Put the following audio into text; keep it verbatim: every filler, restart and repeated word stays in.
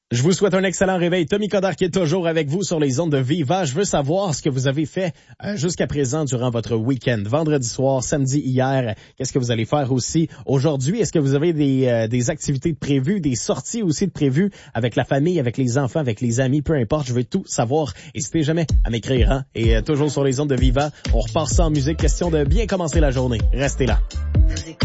Je vous souhaite un excellent réveil. Tommy Coderre qui est toujours avec vous sur les ondes de Viva. Je veux savoir ce que vous avez fait euh, jusqu'à présent durant votre week-end. Vendredi soir, samedi hier, qu'est-ce que vous allez faire aussi aujourd'hui? Est-ce que vous avez des, euh, des activités de prévues, des sorties aussi de prévues avec la famille, avec les enfants, avec les amis, peu importe. Je veux tout savoir. N'hésitez jamais à m'écrire. Hein? Et euh, toujours sur les ondes de Viva, on repart ça en musique. Question de bien commencer la journée. Restez là.